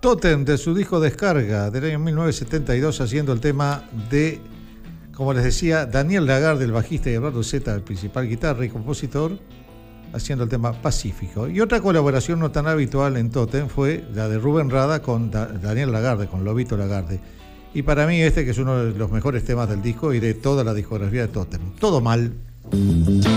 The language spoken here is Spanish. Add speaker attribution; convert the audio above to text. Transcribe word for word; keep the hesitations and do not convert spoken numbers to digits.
Speaker 1: Totem, de su disco Descarga del año mil novecientos setenta y dos, haciendo el tema de, como les decía, Daniel Lagarde, el bajista, y Eduardo Zeta, el principal guitarra y compositor, haciendo el tema Pacífico. Y otra colaboración no tan habitual en Totem fue la de Rubén Rada con Da- Daniel Lagarde, con Lobito Lagarde. Y para mí este, que es uno de los mejores temas del disco y de toda la discografía de Totem. Todo mal.